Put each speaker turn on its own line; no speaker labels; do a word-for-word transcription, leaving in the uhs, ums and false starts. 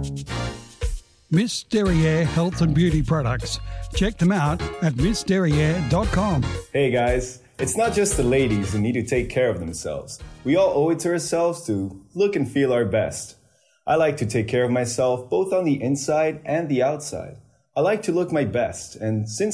Miss Derriere Health and Beauty Products. Check them out at miss derriere dot com.
Hey guys, it's not just the ladies who need to take care of themselves. We all owe it to ourselves to look and feel our best. I like to take care of myself both on the inside and the outside. I like to look my best, and since